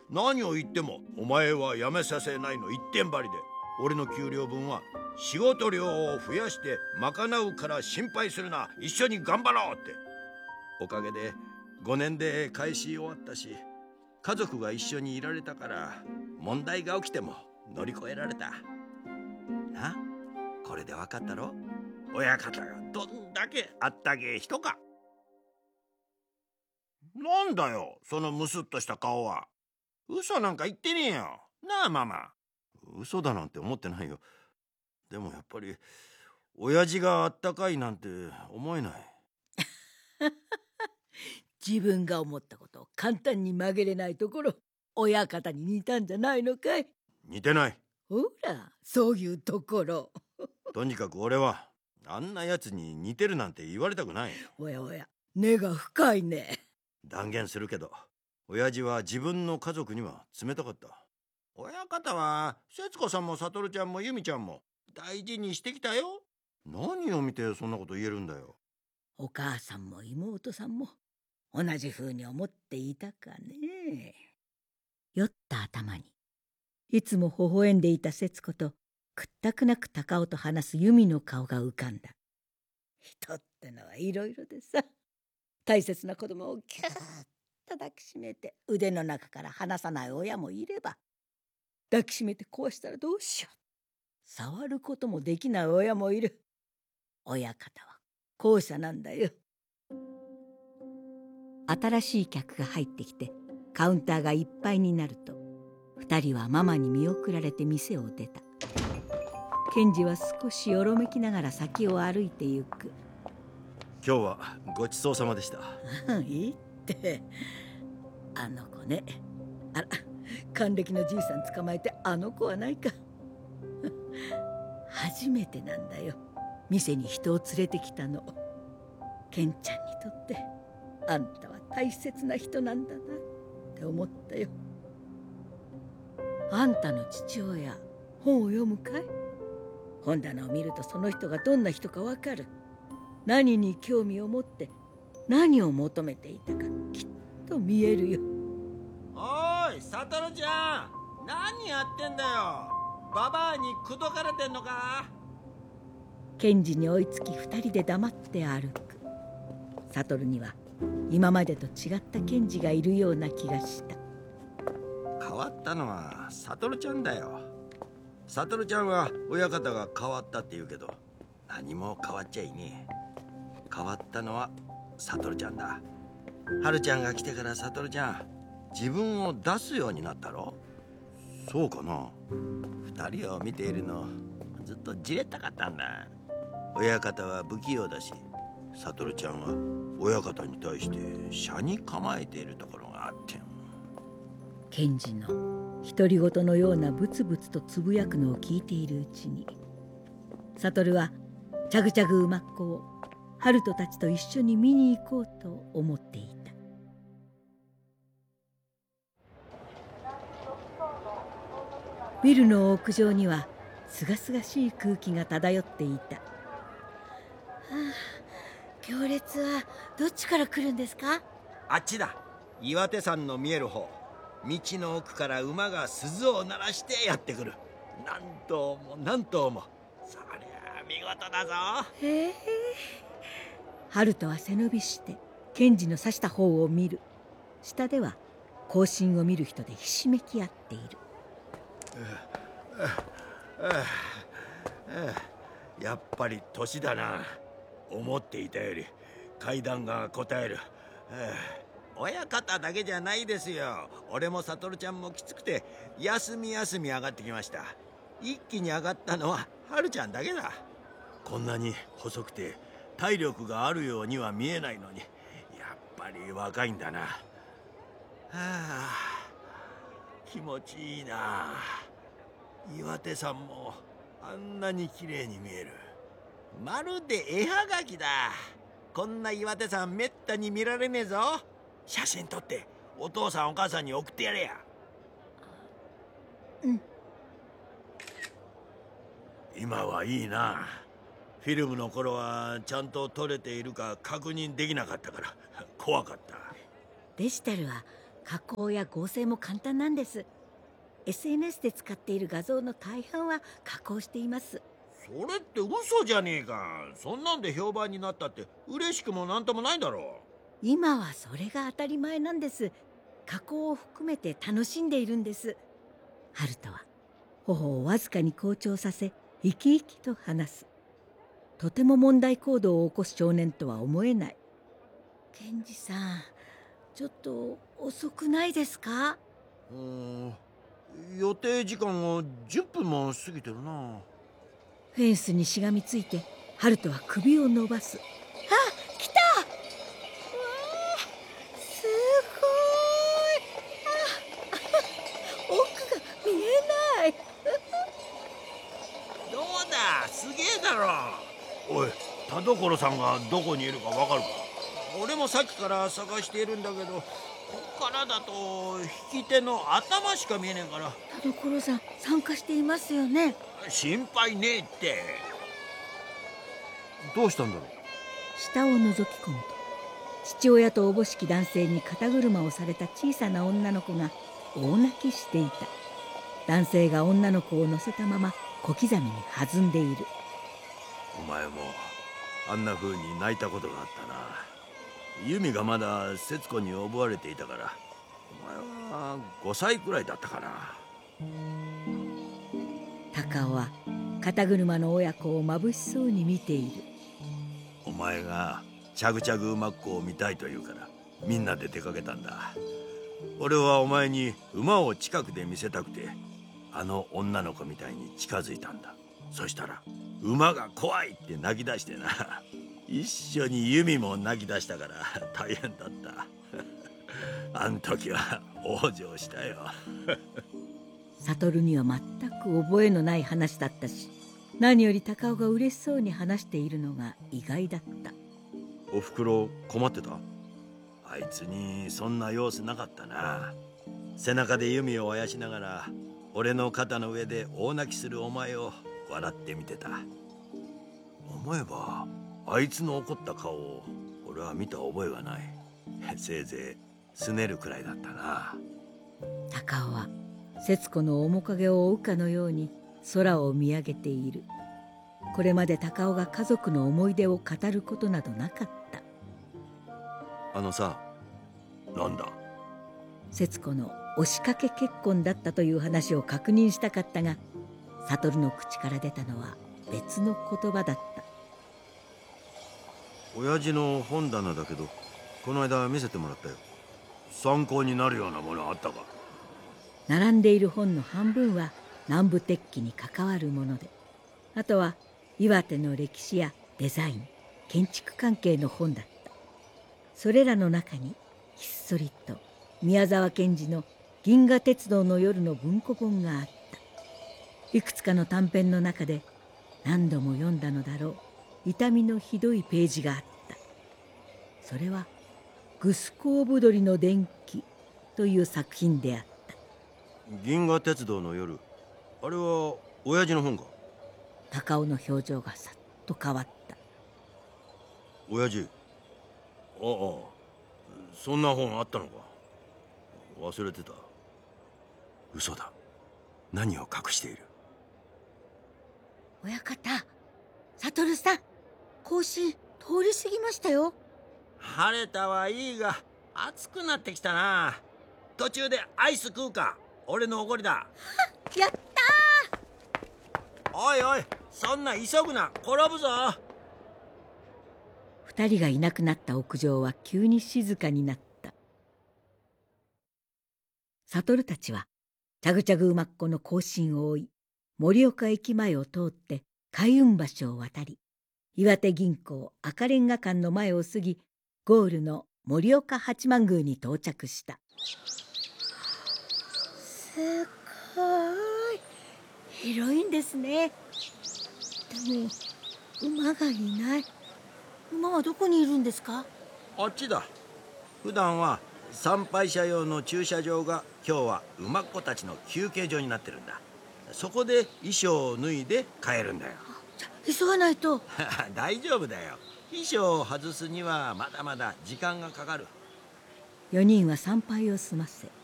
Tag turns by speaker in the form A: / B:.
A: 何を言ってもお前は辞めさせないの一点張りで、俺の給料分は仕事量を増やして賄うから心配するな、一緒に頑張ろうって。おかげで5年で返し終わったし、家族が一緒にいられたから問題が起きても乗り越えられたな。これで分かったろ、親方がどんだけあったけえ人か。なんだよそのムスッとした顔は。嘘なんか言ってねえよなあママ。嘘だなんて思ってないよ。でもやっぱり親父があったかいなんて思えない。
B: 自分が思ったことを簡単に曲げれないところ、親方に似たんじゃないのかい。
A: 似てない。
B: ほらそういうところ。
A: とにかく俺はあんなやつに似てるなんて言われたくない。
B: おやおや、根が深いね。
A: 断言するけど親父は自分の家族には冷たかった。親方は節子さんも悟ちゃんも由美ちゃんも大事にしてきたよ。何を見てそんなこと言えるんだよ。
B: お母さんも妹さんも同じ風に思っていたかね。酔った頭にいつも微笑んでいた節子とくったくなく高尾と話す由美の顔が浮かんだ。人ってのはいろいろでさ、大切な子供をギューッと抱きしめて腕の中から離さない親もいれば、抱きしめて壊したらどうしよう、触ることもできない親もいる。親方は後者なんだよ。新しい客が入ってきてカウンターがいっぱいになると、2人はママに見送られて店を出た。賢治は少しよろめきながら先を歩いてゆく。
A: 今日はごちそうさまでした。
B: いいって。あの子ね。あら、還暦のじいさん捕まえてあの子はないか。初めてなんだよ、店に人を連れてきたの。ケンちゃんにとってあんたは大切な人なんだなって思ったよ。あんたの父親、本を読むかい？本棚を見るとその人がどんな人かわかる。何に興味を持って何を求めていたかきっと見えるよ。
A: おーい悟ちゃん、何やってんだよ。ババアに口説かれてんのか。
B: 賢治に追いつき2人で黙って歩く。悟には今までと違った賢治がいるような気がした。
A: 変わったのは悟ちゃんだよ。悟ちゃんは親方が変わったって言うけど、何も変わっちゃいねえ。変わったのは悟ちゃんだ。春ちゃんが来てから悟ちゃん自分を出すようになったろ。そうかな。二人を見ているのずっとじれったかったんだ。親方は不器用だし、悟ちゃんは親方に対して斜に構えているところがあってん。
B: 賢治の独り言のようなブツブツとつぶやくのを聞いているうちに、悟はチャグチャグ馬っ子を春人たちと一緒に見に行こうと思っていた。ビルの屋上にはすがすがしい空気が漂っていた。行列はどっちから来るんですか？
A: あっちだ。岩手山の見える方。道の奥から馬が鈴を鳴らしてやってくる。何頭も何頭も。そりゃ見事だぞ。
B: へえ。春人は背伸びして賢治の指した方を見る。下では行進を見る人でひしめき合っている。
A: やっぱり年だな。思っていたより階段がこたえる。親方だけじゃないですよ。俺も悟ちゃんもきつくて休み休み上がってきました。一気に上がったのは春ちゃんだけだ。こんなに細くて体力があるようには見えないのに、やっぱり若いんだな。はあ、気持ちいいな。岩手山もあんなに綺麗に見える。まるで絵はがきだ。こんな岩手山めったに見られねえぞ。写真撮ってお父さんお母さんに送ってやれや。
B: うん。
A: 今はいいな。フィルムの頃はちゃんと撮れているか確認できなかったから怖かった。
B: デジタルは加工や合成も簡単なんです。 SNS で使っている画像の大半は加工しています。
A: それって嘘じゃねえか。そんなんで評判になったって嬉しくもなんともないだろ
B: 今はそれが当たり前なんです。加工を含めて楽しんでいるんです。ハルトは頬をわずかに紅潮させ生き生きと話す。とても問題行動を起こす少年とは思えない。ケンジさん、ちょっと遅くないですか？
A: う。予定時間が10分も過ぎてるな。
B: フェンスにしがみついてハルトは首を伸ばす。あ、来た！わあ、すごい！奥が見えない。
A: どうだ、すげえだろ。おい、田所さんがどこにいるかわかるか？俺もさっきから探しているんだけど、こっからだと引き手の頭しか見えねえから。
B: 田所さん参加していますよね。
A: 心配ねえって。どうしたんだろう。
B: 下を覗き込むと、父親とおぼしき男性に肩車をされた小さな女の子が大泣きしていた。男性が女の子を乗せたまま小刻みに弾んでいる。
A: お前もあんな風に泣いたことがあったな。ユミがまだ節子に覚われていたから。お前は5歳くらいだったかな。
B: 高尾は肩車の親子をまぶしそうに見ている。
A: お前がチャグチャグ馬っ子を見たいというからみんなで出かけたんだ。俺はお前に馬を近くで見せたくて、あの女の子みたいに近づいたんだ。そしたら馬が怖いって泣き出してな。一緒にユミも泣き出したから大変だった。あん時は往生したよ。
B: サトルには全く覚えのない話だったし、何より高尾が嬉しそうに話しているのが意外だった。
A: おふくろ困ってた？あいつにそんな様子なかったな。背中で弓をあやしながら俺の肩の上で大泣きするお前を笑って見てた。思えばあいつの怒った顔を俺は見た覚えがない。せいぜいすねるくらいだったな。
B: 高尾は節子の面影を追うかのように空を見上げている。これまで高尾が家族の思い出を語ることなどなかった。
A: あのさ、なんだ？
B: 節子の押しかけ結婚だったという話を確認したかったが、悟の口から出たのは別の言葉だった。
A: 親父の本棚だけど、この間見せてもらったよ。参考になるようなものあったか？
B: 並んでいる本の半分は南部鉄器に関わるもので、あとは岩手の歴史やデザイン、建築関係の本だった。それらの中にひっそりと宮沢賢治の「銀河鉄道の夜」の文庫本があった。いくつかの短編の中で何度も読んだのだろう痛みのひどいページがあった。それは「グスコーブドリの伝記」という作品であった。
A: 銀河鉄道の夜、あれは親父の本か？
B: 高尾の表情がさっと変わった。
A: 親父、ああ、そんな本あったのか。忘れてた。嘘だ。何を隠している？
B: 親方、悟さん、更新通り過ぎましたよ。
A: 晴れたはいいが暑くなってきたな。途中でアイス食うか？俺のおごりだ。
B: やったー！
A: おいおい、そんな急ぐな、転ぶぞ。
B: 二人がいなくなった屋上は急に静かになった。悟たちはチャグチャグ馬っ子の行進を追い、盛岡駅前を通って海運橋を渡り、岩手銀行赤レンガ館の前を過ぎ、ゴールの盛岡八幡宮に到着した。すごい広いんですね。でも馬がいない。馬はどこにいるんですか？
A: あっちだ。普段は参拝者用の駐車場が今日は馬っ子たちの休憩所になってるんだ。そこで衣装を脱いで帰るんだよ。
B: じゃ急がないと。
A: 大丈夫だよ。衣装を外すにはまだまだ時間がかかる。
B: 4人は参拝を済ませ